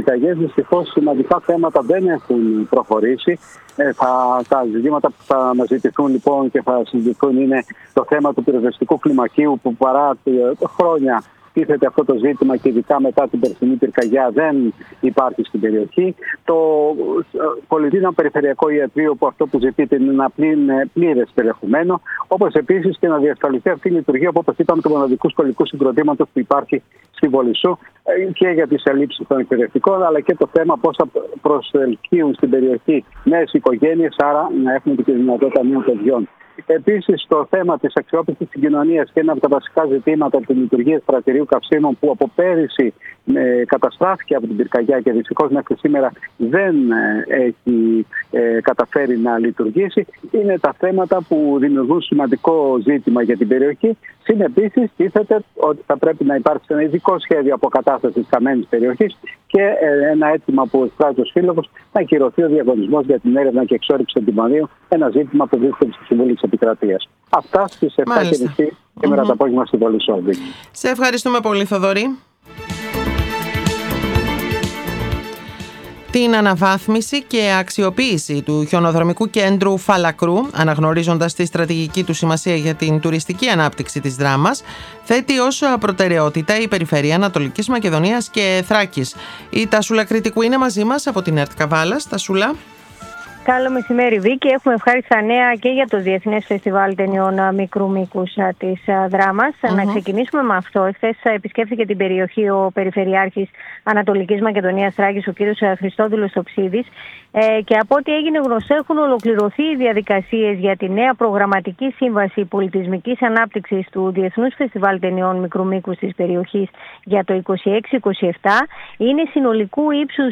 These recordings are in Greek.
πυρκαγιές, δυστυχώς σημαντικά θέματα δεν έχουν προχωρήσει. Τα ζητήματα που θα αναζητηθούν λοιπόν και θα συζητηθούν είναι το θέμα του πυροσβεστικού κλιμακίου, που παρά χρόνια τίθεται αυτό το ζήτημα και ειδικά μετά την περσινή πυρκαγιά δεν υπάρχει στην περιοχή. Το Πολιτικό Περιφερειακό Ιατρείο, που αυτό που ζητείται είναι ένα πλήρες περιεχομένο, όπως επίσης και να διασφαλιστεί αυτή η λειτουργία, όπως είπαμε, του μοναδικού σχολικού συγκροτήματος που υπάρχει στη Βολισσού, και για τις ελλείψεις των εκπαιδευτικών, αλλά και το θέμα πώς θα προσελκύουν στην περιοχή νέες οικογένειες, άρα να έχουμε και τη δυνατότητα νέων παιδιών. Επίσης, το θέμα της αξιόπιστης συγκοινωνίας και ένα από τα βασικά ζητήματα της λειτουργίας πρατηρίου καυσίμων, που από πέρυσι καταστράφηκε από την πυρκαγιά και δυστυχώς μέχρι σήμερα δεν έχει καταφέρει να λειτουργήσει, είναι τα θέματα που δημιουργούν σημαντικό ζήτημα για την περιοχή. Συνεπίσης, τίθεται ότι θα πρέπει να υπάρξει ένα ειδικό σχέδιο αποκατάστασης της χαμένης περιοχής και ένα αίτημα που εκφράζει ο Σύλλογος να ακυρωθεί ο διαγωνισμός για την έρευνα και εξόρυξη αντιμονίου, ένα ζήτημα που βρίσκεται στη Συμβουλή της Επικρατείας. Αυτά στις 7:30 σήμερα το απόγευμα στη Βολισσό. Σε ευχαριστούμε πολύ, Θοδωρή. Την αναβάθμιση και αξιοποίηση του χιονοδρομικού κέντρου Φαλακρού, αναγνωρίζοντας τη στρατηγική του σημασία για την τουριστική ανάπτυξη της Δράμας, θέτει ως προτεραιότητα η Περιφέρεια Ανατολικής Μακεδονίας και Θράκης. Η Τασούλα Κρητικού είναι μαζί μας από την ΕΡΤ Καβάλας. Τασούλα. Καλό μεσημέρι, Βίκη. Έχουμε ευχάριστα νέα και για το Διεθνές Φεστιβάλ Ταινιών Μικρού Μήκους της Δράμας. Να ξεκινήσουμε με αυτό. Χθες επισκέφθηκε την περιοχή ο Περιφερειάρχης Ανατολικής Μακεδονίας Θράκης, ο κύριος Χριστόδουλος Οψίδης. Και από ό,τι έγινε γνωστό, έχουν ολοκληρωθεί οι διαδικασίες για τη νέα προγραμματική σύμβαση πολιτισμικής ανάπτυξης του Διεθνούς Φεστιβάλ Ταινιών Μικρού Μήκους της περιοχής για το 2026-2027. Είναι συνολικού ύψους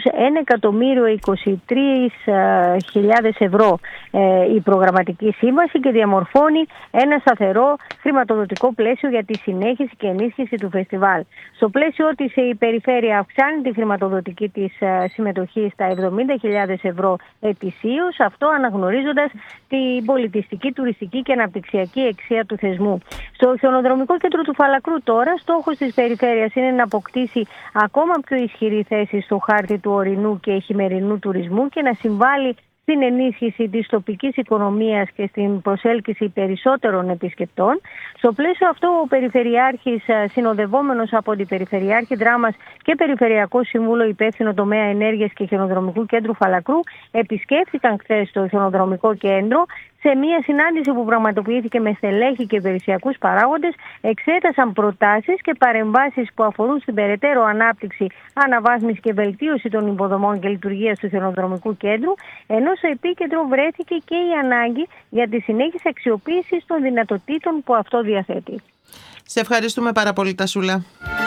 1.023.000 ευρώ η προγραμματική σύμβαση και διαμορφώνει ένα σταθερό χρηματοδοτικό πλαίσιο για τη συνέχιση και ενίσχυση του φεστιβάλ. Στο πλαίσιο της η περιφέρεια αυξάνει τη χρηματοδοτική της συμμετοχή στα 70.000 ευρώ ετησίως, αυτό αναγνωρίζοντας την πολιτιστική, τουριστική και αναπτυξιακή αξία του θεσμού. Στο χιονοδρομικό κέντρο του Φαλακρού τώρα, στόχος της περιφέρειας είναι να αποκτήσει ακόμα πιο ισχυρή θέση στο χάρτη του ορεινού και χειμερινού τουρισμού και να συμβάλλει στην ενίσχυση της τοπικής οικονομίας και στην προσέλκυση περισσότερων επισκεπτών. Στο πλαίσιο αυτό, ο Περιφερειάρχης, συνοδευόμενος από την Περιφερειάρχη Δράμας και Περιφερειακό Σύμβουλο υπεύθυνο τομέα ενέργειας και χιονοδρομικού κέντρου Φαλακρού, επισκέφθηκαν χθες το χιονοδρομικό κέντρο. Σε μια συνάντηση που πραγματοποιήθηκε με στελέχη και υπηρεσιακούς παράγοντες, εξέτασαν προτάσεις και παρεμβάσεις που αφορούν στην περαιτέρω ανάπτυξη, αναβάθμιση και βελτίωση των υποδομών και λειτουργίας του χιονοδρομικού κέντρου, ενώ στο επίκεντρο βρέθηκε και η ανάγκη για τη συνέχιση αξιοποίησης των δυνατοτήτων που αυτό διαθέτει. Σε ευχαριστούμε πάρα πολύ, Τασούλα.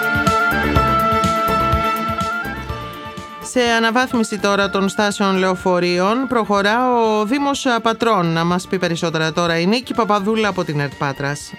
Σε αναβάθμιση τώρα των στάσεων λεωφορείων προχωρά ο Δήμος Πατρών. Να μας πει περισσότερα τώρα η Νίκη Παπαδούλα από την ΕΡΤ Πάτρας.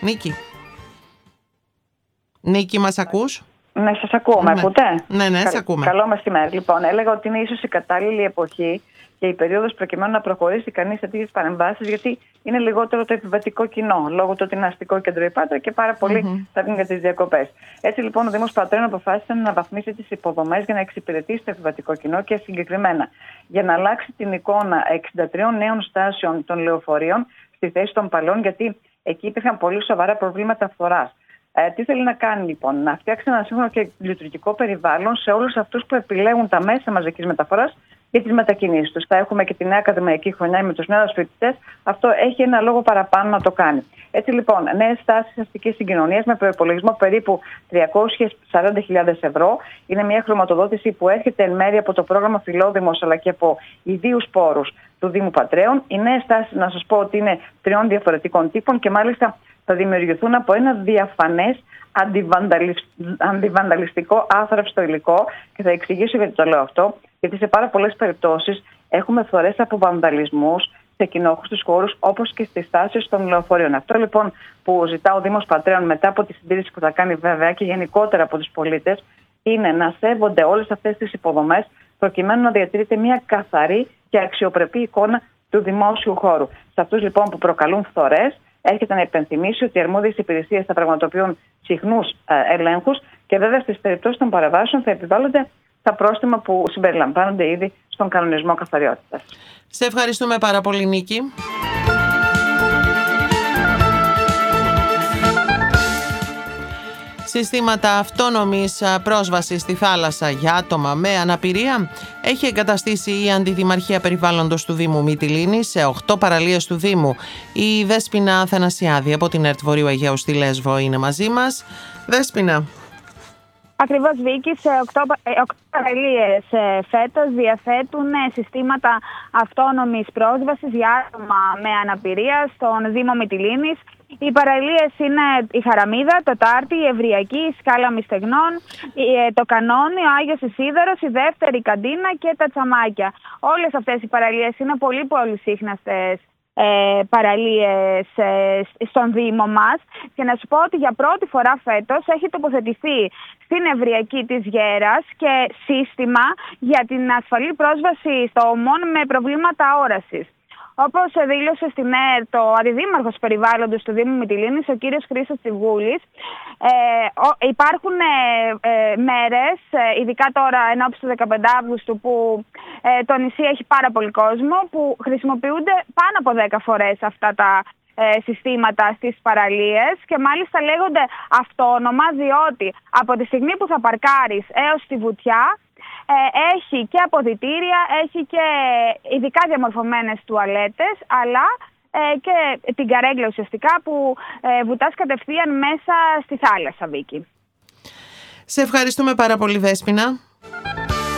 Νίκη, μας ακούς? Ναι, σας ακούω. Με ακούτε? Ναι, σε ακούμε. Καλό μεσημέρι. Λοιπόν, έλεγα ότι είναι ίσως η κατάλληλη εποχή και η περίοδος προκειμένου να προχωρήσει κανείς σε τέτοιες παρεμβάσεις, γιατί είναι λιγότερο το επιβατικό κοινό, λόγω του ότι είναι αστικό κέντρο η Πάτρα και πάρα πολλοί θα βγουν για τις διακοπές. Έτσι λοιπόν ο Δήμος Πατρών αποφάσισε να αναβαθμίσει τις υποδομές για να εξυπηρετήσει το επιβατικό κοινό και συγκεκριμένα για να αλλάξει την εικόνα 63 νέων στάσεων των λεωφορείων στη θέση των παλαιών, γιατί εκεί υπήρχαν πολύ σοβαρά προβλήματα φθοράς. Τι θέλει να κάνει λοιπόν? Να φτιάξει ένα σύγχρονο και λειτουργικό περιβάλλον σε όλους αυτούς που επιλέγουν τα μέσα μαζικής μεταφοράς για τις μετακινήσεις τους. Θα έχουμε και τη νέα ακαδημαϊκή χρονιά με τους νέους φοιτητές. Αυτό έχει ένα λόγο παραπάνω να το κάνει. Έτσι λοιπόν, νέες στάσεις αστικής συγκοινωνίας με προϋπολογισμό περίπου 340.000 ευρώ. Είναι μια χρηματοδότηση που έρχεται εν μέρει από το πρόγραμμα Φιλόδημος αλλά και από ιδίους πόρους του Δήμου Πατρέων. Οι νέες στάσεις, να σας πω ότι είναι 3 διαφορετικών τύπων και μάλιστα θα δημιουργηθούν από ένα διαφανές αντιβανταλιστικό άθραυστο υλικό, και θα εξηγήσω γιατί το λέω αυτό. Γιατί σε πάρα πολλές περιπτώσεις έχουμε φθορές από βανδαλισμούς σε κοινόχρηστους χώρους, όπως και στις στάσεις των λεωφορείων. Αυτό λοιπόν που ζητά ο Δήμος Πατρέων, μετά από τη συντήρηση που θα κάνει βέβαια και γενικότερα από τους πολίτες, είναι να σέβονται όλες αυτές τις υποδομές, προκειμένου να διατηρείται μια καθαρή και αξιοπρεπή εικόνα του δημόσιου χώρου. Σε αυτούς λοιπόν που προκαλούν φθορές, έρχεται να υπενθυμίσει ότι οι αρμόδιες υπηρεσίες θα πραγματοποιούν συχνούς ελέγχους και βέβαια στις περιπτώσεις των παραβάσεων θα επιβάλλονται τα πρόστιμα που συμπεριλαμβάνονται ήδη στον κανονισμό καθαριότητας. Σε ευχαριστούμε πάρα πολύ, Νίκη. Συστήματα αυτόνομης πρόσβασης στη θάλασσα για άτομα με αναπηρία έχει εγκαταστήσει η Αντιδημαρχία Περιβάλλοντος του Δήμου Μυτιλήνης σε 8 παραλίες του Δήμου. Η Δέσποινα Αθανασιάδη από την ΕΡΤ Βορείου Αιγαίου στη Λέσβο είναι μαζί μας. Δέσποινα. Ακριβώς, Βίκη, σε 8 παραλίες φέτος διαθέτουν συστήματα αυτόνομης πρόσβασης για άτομα με αναπηρία στον Δήμο Μυτιλήνης. Οι παραλίες είναι η Χαραμίδα, το Τάρτι, η Ευριακή, η Σκάλα Μυστεγνών, το Κανόνι, ο Άγιος Ισίδωρος, η Δεύτερη Καντίνα και τα Τσαμάκια. Όλες αυτές οι παραλίες είναι πολύ πολυσύχναστες παραλίες στον Δήμο μας, και να σου πω ότι για πρώτη φορά φέτος έχει τοποθετηθεί στην Ευριακή της Γέρας και σύστημα για την ασφαλή πρόσβαση στο ΟΜΟΝ με προβλήματα όρασης. Όπως δήλωσε στην ΕΡΤ ο Αντιδήμαρχος Περιβάλλοντος του Δήμου Μυτιλήνης, ο κύριος Χρήστος Τσιβούλης, υπάρχουν μέρες, ειδικά τώρα ενόψει του 15 Αύγουστου, που το νησί έχει πάρα πολύ κόσμο, που χρησιμοποιούνται πάνω από 10 φορές αυτά τα συστήματα στις παραλίες, και μάλιστα λέγονται αυτόνομα διότι από τη στιγμή που θα παρκάρεις έως τη βουτιά έχει και αποδυτήρια, έχει και ειδικά διαμορφωμένες τουαλέτες, αλλά και την καρέγκλα ουσιαστικά που βουτάς κατευθείαν μέσα στη θάλασσα, Βίκη. Σε ευχαριστούμε πάρα πολύ, Δέσποινα.